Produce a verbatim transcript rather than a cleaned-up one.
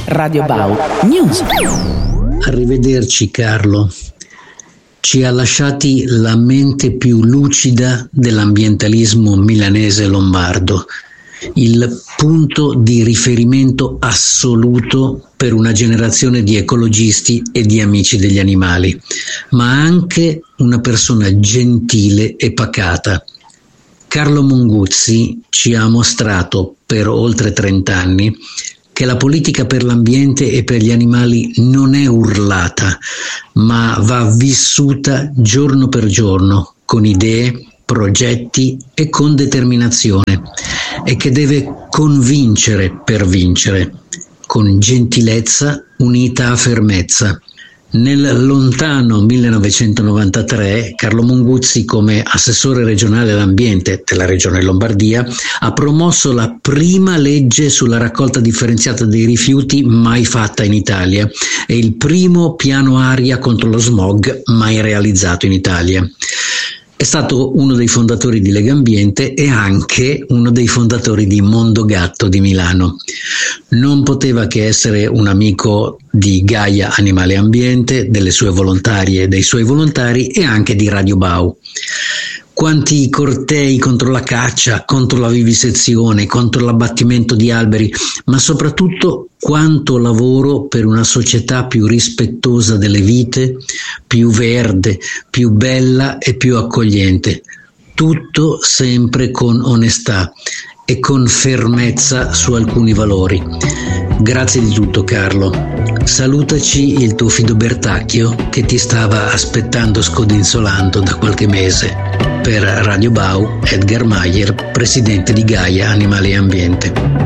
Radio Bau News. Arrivederci Carlo. Ci ha lasciati la mente più lucida dell'ambientalismo milanese lombardo, il punto di riferimento assoluto per una generazione di ecologisti e di amici degli animali, ma anche una persona gentile e pacata. Carlo Monguzzi ci ha mostrato per oltre trent'anni che la politica per l'ambiente e per gli animali non è urlata, ma va vissuta giorno per giorno, con idee, progetti e con determinazione, e che deve convincere per vincere, con gentilezza unita a fermezza. Nel lontano millenovecentonovantatré Carlo Monguzzi, come assessore regionale all'ambiente della regione Lombardia, ha promosso la prima legge sulla raccolta differenziata dei rifiuti mai fatta in Italia e il primo piano aria contro lo smog mai realizzato in Italia. È stato uno dei fondatori di Legambiente e anche uno dei fondatori di Mondogatto di Milano. Non poteva che essere un amico di Gaia Animale e Ambiente, delle sue volontarie e dei suoi volontari e anche di Radio Bau. Quanti cortei contro la caccia, contro la vivisezione, contro l'abbattimento di alberi, ma soprattutto quanto lavoro per una società più rispettosa delle vite, più verde, più bella e più accogliente. Tutto sempre con onestà e con fermezza su alcuni valori. Grazie di tutto Carlo. Salutaci il tuo fido Bertacchio che ti stava aspettando scodinzolando da qualche mese. Per Radio Bau, Edgar Mayer, presidente di Gaia Animale e Ambiente.